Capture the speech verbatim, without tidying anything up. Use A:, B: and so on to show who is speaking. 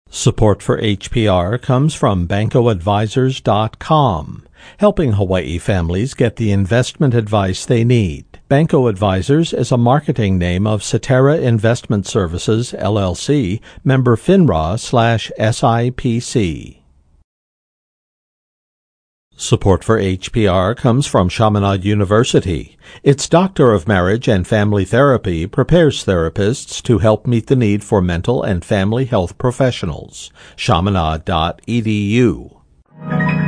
A: Support for H P R comes from Banco Advisors dot com, helping Hawaii families get the investment advice they need. Banco Advisors is a marketing name of Cetera Investment Services, L L C, member FINRA slash S I P C. Support for H P R comes from Chaminade University. Its Doctor of Marriage and Family Therapy prepares therapists to help meet the need for mental and family health professionals. chaminade dot e d u